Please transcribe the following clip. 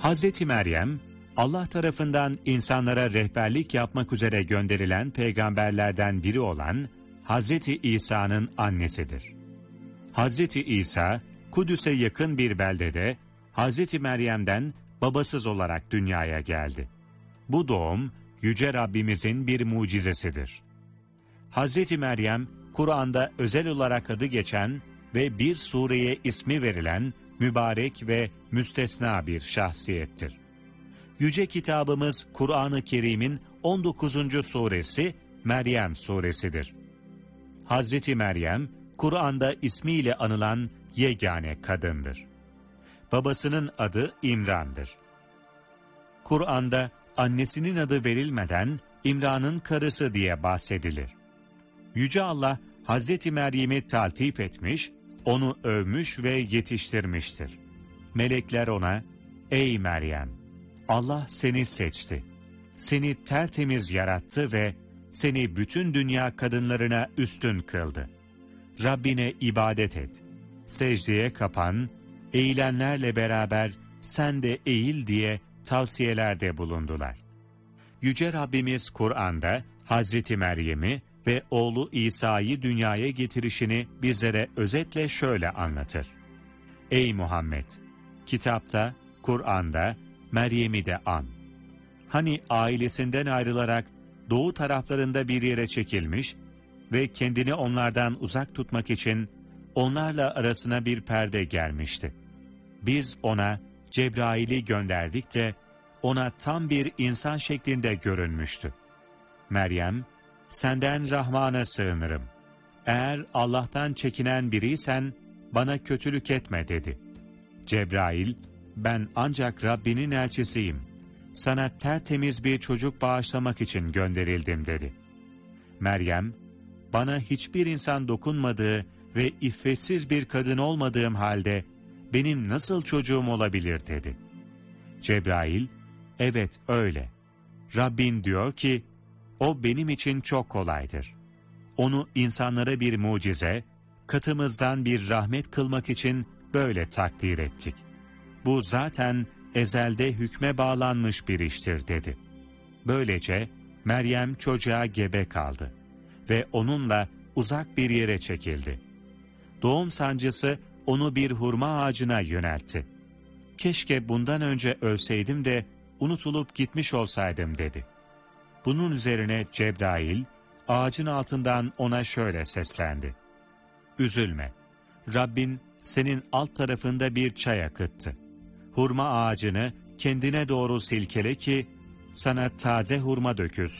Hazreti Meryem, Allah tarafından insanlara rehberlik yapmak üzere gönderilen peygamberlerden biri olan Hazreti İsa'nın annesidir. Hazreti İsa, Kudüs'e yakın bir beldede Hazreti Meryem'den babasız olarak dünyaya geldi. Bu doğum, Yüce Rabbimizin bir mucizesidir. Hazreti Meryem, Kur'an'da özel olarak adı geçen ve bir sureye ismi verilen mübarek ve müstesna bir şahsiyettir. Yüce kitabımız Kur'an-ı Kerim'in 19. suresi Meryem suresidir. Hazreti Meryem, Kur'an'da ismiyle anılan yegane kadındır. Babasının adı İmran'dır. Kur'an'da annesinin adı verilmeden İmran'ın karısı diye bahsedilir. Yüce Allah, Hazreti Meryem'i taltif etmiş, onu övmüş ve yetiştirmiştir. Melekler ona, "Ey Meryem, Allah seni seçti. Seni tertemiz yarattı ve seni bütün dünya kadınlarına üstün kıldı. Rabbine ibadet et. Secdeye kapan, eğilenlerle beraber sen de eğil" diye tavsiyelerde bulundular. Yüce Rabbimiz Kur'an'da Hazreti Meryem'i ve oğlu İsa'yı dünyaya getirişini bizlere özetle şöyle anlatır. Ey Muhammed! Kitapta, Kur'an'da Meryem'i de an. Hani ailesinden ayrılarak doğu taraflarında bir yere çekilmiş ve kendini onlardan uzak tutmak için onlarla arasına bir perde gelmişti. Biz ona Cebrail'i gönderdik de ona tam bir insan şeklinde görünmüştü. Meryem, senden Rahman'a sığınırım. Eğer Allah'tan çekinen biriysen bana kötülük etme dedi. Cebrail, ben ancak Rabbinin elçisiyim. Sana tertemiz bir çocuk bağışlamak için gönderildim dedi. Meryem, bana hiçbir insan dokunmadığı ve iffetsiz bir kadın olmadığım halde benim nasıl çocuğum olabilir dedi. Cebrail, evet öyle. Rabbin diyor ki, o benim için çok kolaydır. Onu insanlara bir mucize, katımızdan bir rahmet kılmak için böyle takdir ettik. Bu zaten ezelde hükme bağlanmış bir iştir dedi. Böylece Meryem çocuğa gebe kaldı ve onunla uzak bir yere çekildi. Doğum sancısı onu bir hurma ağacına yöneltti. Keşke bundan önce ölseydim de unutulup gitmiş olsaydım dedi. Bunun üzerine Cebrail ağacın altından ona şöyle seslendi. Üzülme, Rabbin senin alt tarafında bir çay akıttı. Hurma ağacını kendine doğru silkele ki sana taze hurma dökülsün.